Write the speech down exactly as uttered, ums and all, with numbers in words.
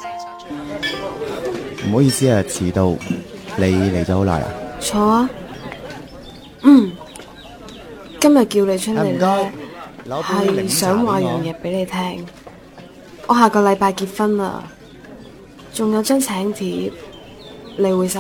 唔好意思啊，遲到。你嚟咗好耐啊？ 坐啊。嗯，今日叫你出嚟咧，係想話樣嘢俾你聽。我下個禮拜結婚啦，仲有張請帖，你會收？